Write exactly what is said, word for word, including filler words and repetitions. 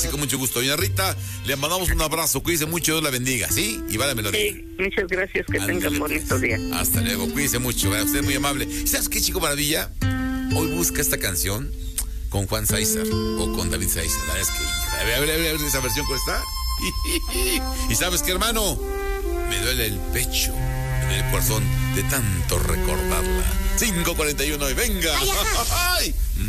Con mucho gusto, doña Rita, le mandamos un abrazo, cuídese mucho, Dios la bendiga, ¿sí? Y vale, me lo diga. Sí, muchas gracias, que Ándale, tengan bonito pues. día. Hasta luego, cuídese mucho, ¿verdad? Usted es muy amable. ¿Sabes qué, chico maravilla? Hoy busca esta canción con Juan Sáizar o con David Sáizar. La verdad es que, hija, a ver, a ver, a ver esa versión cómo está. Y ¿sabes qué, hermano? Me duele el pecho, me duele el corazón de tanto recordarla. cinco cuarenta y uno y venga. Ay, ¡ay!